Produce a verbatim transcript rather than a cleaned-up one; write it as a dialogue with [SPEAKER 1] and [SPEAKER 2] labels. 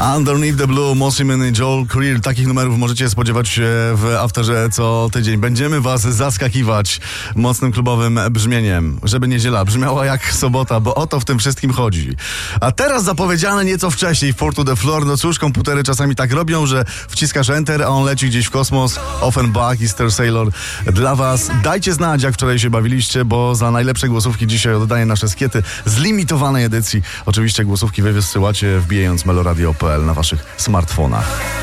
[SPEAKER 1] Underneath the Blue, Mosiman i Joel Creer. Takich numerów możecie spodziewać się w Afterze co tydzień. Będziemy was zaskakiwać mocnym klubowym brzmieniem, żeby niedziela brzmiała jak sobota, bo o to w tym wszystkim chodzi. A teraz zapowiedziane nieco wcześniej, Four to the Floor. No cóż, komputery czasami tak robią, że wciskasz Enter, a on leci gdzieś w kosmos. Offenbach i Star Sailor dla was. Dajcie znać, jak wczoraj się bawiliście, bo za najlepsze głosówki dzisiaj oddaję nasze skiety z limitowanej edycji. Oczywiście głosówki wy wysyłacie wbijając meloradio kropka p l na waszych smartfonach.